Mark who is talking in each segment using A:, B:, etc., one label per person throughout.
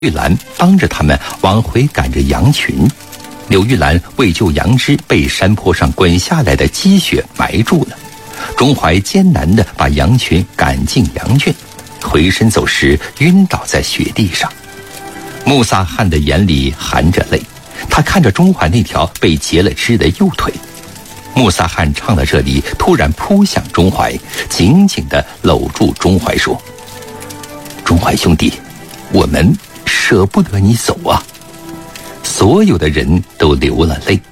A: 玉兰帮着他们往回赶着羊群。刘玉兰为救羊只被山坡上滚下来的积雪埋住了。钟怀艰难地把羊群赶进羊圈，回身走时晕倒在雪地上。穆萨汗的眼里含着泪，他看着钟怀那条被截了肢的右腿。穆萨汗唱到这里，突然扑向钟怀，紧紧地搂住钟怀说：“钟怀兄弟，我们舍不得你走啊！”所有的人都流了泪。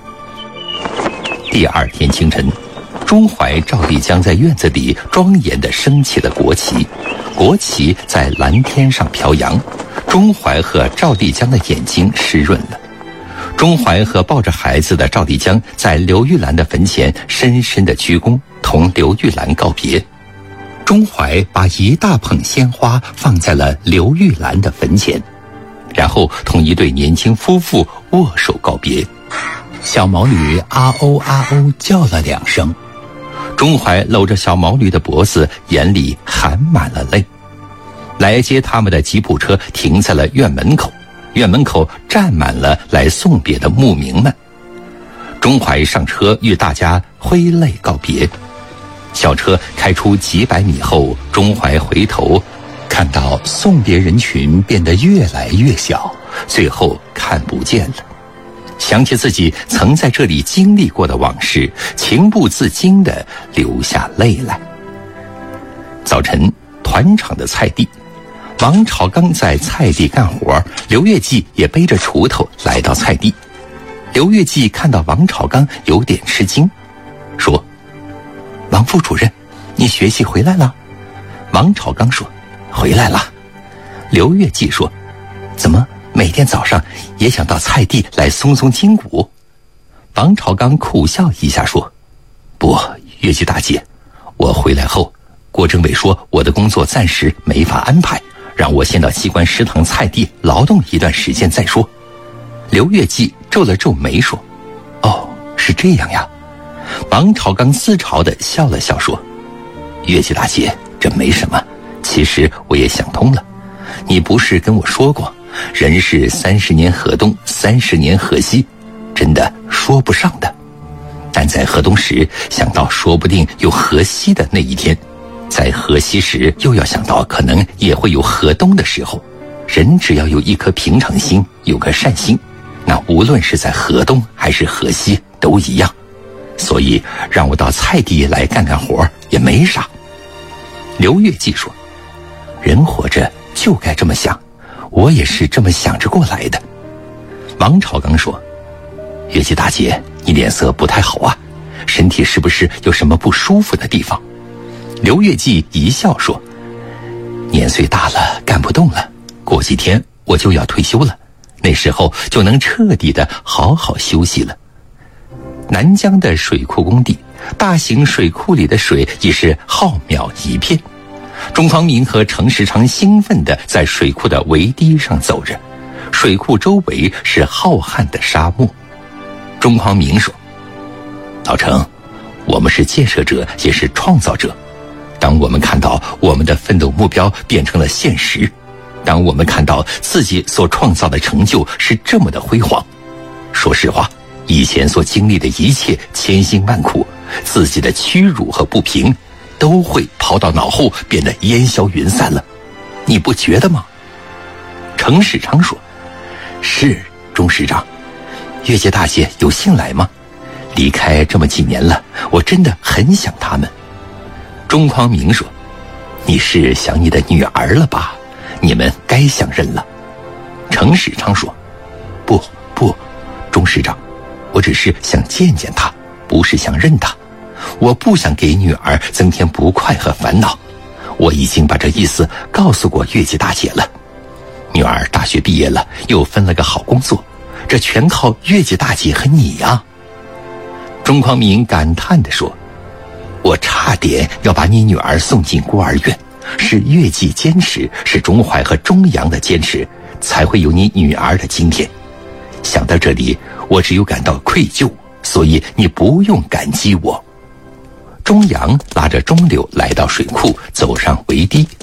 A: 第二天清晨，钟怀、赵丽江在院子里庄严地升起了国旗，国旗在蓝天上飘扬。钟怀和赵丽江的眼睛湿润了。钟怀和抱着孩子的赵丽江在刘玉兰的坟前深深地鞠躬，同刘玉兰告别。钟怀把一大捧鲜花放在了刘玉兰的坟前，然后同一对年轻夫妇握手告别。
B: 小毛驴啊哦啊哦叫了2声，
A: 钟怀搂着小毛驴的脖子，眼里含满了泪。来接他们的吉普车停在了院门口，院门口站满了来送别的牧民们。钟怀上车与大家挥泪告别。小车开出几百米后，钟怀回头看到送别人群变得越来越小，最后看不见了。想起自己曾在这里经历过的往事，情不自禁地流下泪来。早晨，团场的菜地，王朝刚在菜地干活，刘月季也背着锄头来到菜地。刘月季看到王朝刚有点吃惊，说：“王副主任，你学习回来了？”王朝刚说：“回来了。”刘月季说：“怎么每天早上也想到菜地来松松筋骨？”王朝刚苦笑一下说：“不，月季大姐，我回来后，郭政委说我的工作暂时没法安排，让我先到机关食堂菜地劳动一段时间再说。”刘月季皱了皱眉说：“哦，是这样呀。”王朝刚自嘲地笑了笑说：“月季大姐，这没什么，其实我也想通了。你不是跟我说过，人是30年河东，30年河西，真的说不上的。但在河东时，想到说不定有河西的那一天，在河西时又要想到可能也会有河东的时候。人只要有一颗平常心，有颗善心，那无论是在河东还是河西都一样。所以让我到菜地来干干活也没啥。”刘月季说：“人活着就该这么想，我也是这么想着过来的。”王朝刚说：“月季大姐，你脸色不太好啊，身体是不是有什么不舒服的地方？”刘月季一笑说：“年岁大了，干不动了，过几天我就要退休了，那时候就能彻底的好好休息了。”南疆的水库工地，大型水库里的水已是浩渺一片。钟匡明和程时昌兴奋地在水库的围堤上走着，水库周围是浩瀚的沙漠。钟匡明说：“老程，我们是建设者，也是创造者。当我们看到我们的奋斗目标变成了现实，当我们看到自己所创造的成就是这么的辉煌，说实话，以前所经历的一切千辛万苦，自己的屈辱和不平，都会抛到脑后，变得烟消云散了。你不觉得吗？”程世昌说：“是，钟师长，月姐大姐有幸来吗？离开这么几年了，我真的很想他们。”钟匡明说：“你是想你的女儿了吧？你们该相认了。”程世昌说：“不，钟师长，我只是想见见她，不是想认她。我不想给女儿增添不快和烦恼。我已经把这意思告诉过月季大姐了。女儿大学毕业了，又分了个好工作，这全靠月季大姐和你呀。”钟匡明感叹地说：“我差点要把你女儿送进孤儿院，是月季坚持，是钟怀和钟阳的坚持，才会有你女儿的今天。想到这里，我只有感到愧疚，所以你不用感激我。”钟阳拉着钟柳来到水库，走上围堤，他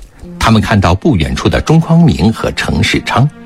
A: 他们看到不远处的钟匡明和程世昌。